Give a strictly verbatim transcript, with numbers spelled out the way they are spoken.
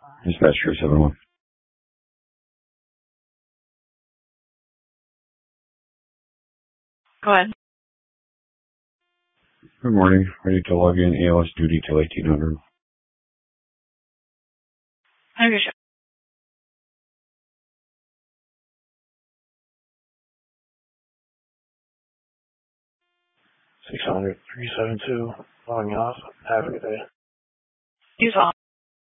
Dispatcher seven one. Go ahead. Good morning. Ready to log in A L S duty till eighteen hundred. Have your show. six hundred, three seven two, logging off. Have a good day. Use all.